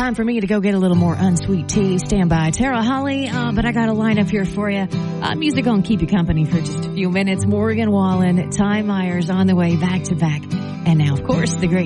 time for me to go get a little more unsweet tea. Stand by, Tara Holly, but I got a lineup here for you. Music gonna keep you company for just a few minutes. Morgan Wallen, Ty Myers on the way back to back. And now, of course, the great